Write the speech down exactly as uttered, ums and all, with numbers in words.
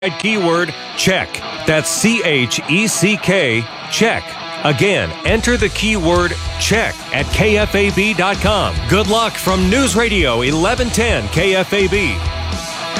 Keyword check. That's C H E C K, check. Again, enter the keyword check at K F A B dot com. Good luck from News Radio eleven ten K F A B.